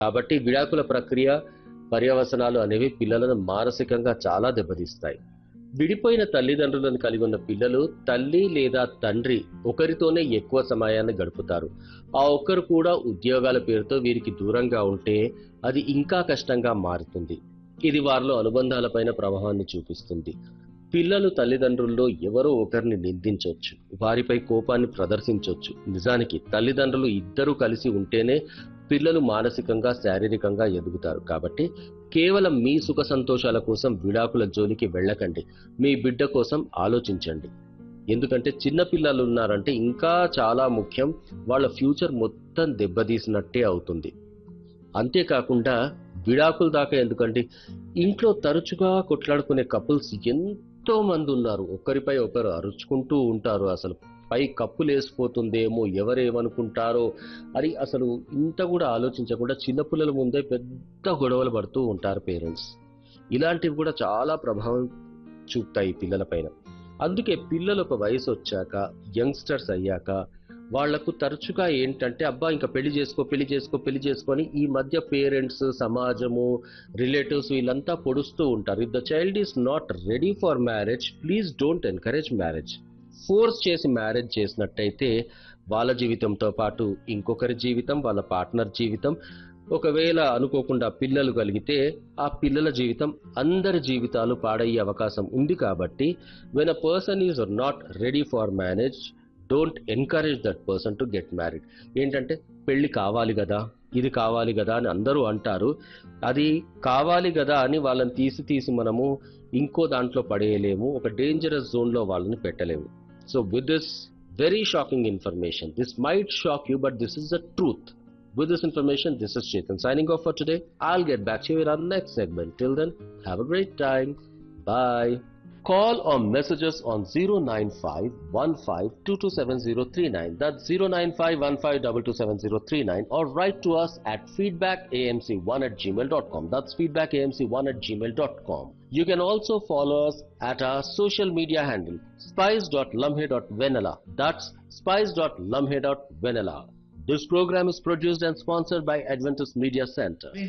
కాబట్టి విడాకుల ప్రక్రియ పర్యవసనాలు అనేవి పిల్లలను మానసికంగా చాలా దెబ్బతీస్తాయి. విడిపోయిన తల్లిదండ్రులను కలిగి ఉన్న పిల్లలు తల్లి లేదా తండ్రి ఒకరితోనే ఎక్కువ సమయాన్ని గడుపుతారు. ఆ ఒక్కరు కూడా ఉద్యోగాల పేరుతో వీరికి దూరంగా ఉంటే అది ఇంకా కష్టంగా మారుతుంది. ఇది వారిలో అనుబంధాలపైన ప్రభావాన్ని చూపిస్తుంది. పిల్లలు తల్లిదండ్రుల్లో ఎవరో ఒకరిని నిందించవచ్చు, వారిపై కోపాన్ని ప్రదర్శించవచ్చు. నిజానికి తల్లిదండ్రులు ఇద్దరూ కలిసి ఉంటేనే పిల్లలు మానసికంగా శారీరకంగా ఎదుగుతారు. కాబట్టి కేవలం మీ సుఖ సంతోషాల కోసం విడాకుల జోలికి వెళ్ళకండి. మీ బిడ్డ కోసం ఆలోచించండి. ఎందుకంటే చిన్న పిల్లలు ఉన్నారంటే ఇంకా చాలా ముఖ్యం, వాళ్ళ ఫ్యూచర్ మొత్తం దెబ్బతీసినట్టే అవుతుంది. అంతేకాకుండా విడాకుల దాకా ఎందుకంటే ఇంట్లో తరచుగా కొట్లాడుకునే కపుల్స్ ఎంతో మంది ఉన్నారు. ఒకరిపై ఒకరు అరుచుకుంటూ ఉంటారు. అసలు పై కప్పులు వేసిపోతుందేమో, ఎవరేమనుకుంటారో అని అసలు ఇంత కూడా ఆలోచించకుండా చిన్నపిల్లల ముందే పెద్ద గొడవలు పడుతూ ఉంటారు పేరెంట్స్. ఇలాంటివి కూడా చాలా ప్రభావం చూపుతాయి పిల్లల పైన. అందుకే పిల్లలు ఒక వయసు వచ్చాక, యంగ్స్టర్స్ అయ్యాక వాళ్లకు తరచుగా ఏంటంటే అబ్బా ఇంకా పెళ్లి చేసుకొని ఈ మధ్య పేరెంట్స్, సమాజము, రిలేటివ్స్ వీళ్ళంతా పొడుస్తూ ఉంటారు. If the child is not ready for marriage, please don't encourage marriage. Force చేసి మ్యారేజ్ చేసినట్టయితే వాళ్ళ జీవితంతో పాటు ఇంకొకరి జీవితం, వాళ్ళ పార్ట్నర్ జీవితం, ఒకవేళ అనుకోకుండా పిల్లలు కలిగితే ఆ పిల్లల జీవితం, అందరి జీవితాలు పాడయ్యే అవకాశం ఉంది. కాబట్టి when a person is not ready for marriage, don't encourage that person to get married. ఏంటంటే పెళ్లి కావాలి కదా, ఇది కావాలి కదా అని అందరూ అంటారు. అది కావాలి కదా అని వాళ్ళని తీసి మనము ఇంకో దాంట్లో పడేయలేము, ఒక డేంజరస్ జోన్లో వాళ్ళని పెట్టలేము. So with this very shocking information, this might shock you but this is the truth. With this information, this is Chetan signing off for today. I'll get back to you in our next segment. Till then, have a great time. Bye. Call or message us on 09515227039. That's 09515227039, or write to us at feedbackamc1@gmail.com. That's feedbackamc1@gmail.com. You can also follow us at our social media handle spice.lumhe.vanilla. That's spice.lumhe.vanilla. This program is produced and sponsored by Adventist Media Center.